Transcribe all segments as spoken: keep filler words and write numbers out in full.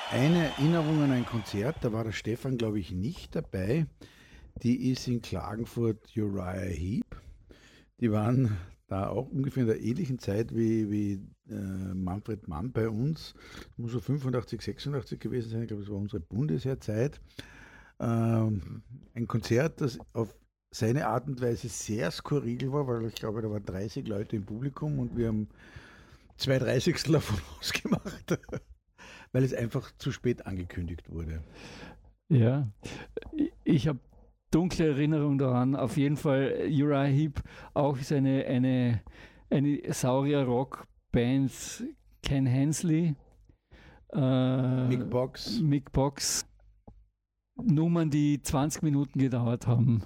Eine Erinnerung an ein Konzert, da war der Stefan, glaube ich, nicht dabei. Die ist in Klagenfurt Uriah Heep. Die waren da auch ungefähr in der ähnlichen Zeit wie, wie äh, Manfred Mann bei uns. Muss so fünfundachtzig, sechsundachtzig gewesen sein. Ich glaube, das war unsere Bundesheerzeit. Ähm, ein Konzert, das auf seine Art und Weise sehr skurril war, weil ich glaube, da waren dreißig Leute im Publikum und wir haben zwei Dreißigstel davon ausgemacht, weil es einfach zu spät angekündigt wurde. Ja, ich habe dunkle Erinnerung daran. Auf jeden Fall Uriah Heep, auch seine eine, eine Saurier-Rock-Band, Ken Hensley, äh, Mick Box. Mick Box, Nummern, die zwanzig Minuten gedauert haben.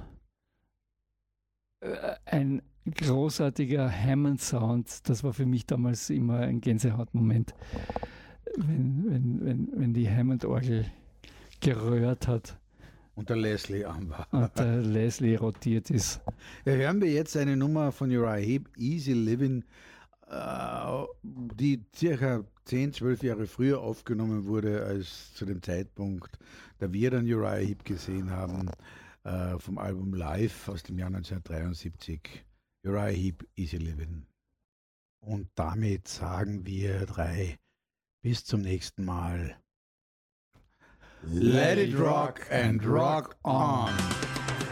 Äh, ein großartiger Hammond-Sound, das war für mich damals immer ein Gänsehautmoment, wenn, wenn, wenn, wenn die Hammond-Orgel gerührt hat. Und der Leslie an war. Und der Leslie rotiert ist. Ja, hören wir jetzt eine Nummer von Uriah Heep, Easy Living, äh, die circa zehn, zwölf Jahre früher aufgenommen wurde, als zu dem Zeitpunkt, da wir dann Uriah Heep gesehen haben, äh, vom Album Live aus dem Jahr neunzehnhundertdreiundsiebzig. Uriah Heep, Easy Living. Und damit sagen wir drei bis zum nächsten Mal. Let it rock and rock on.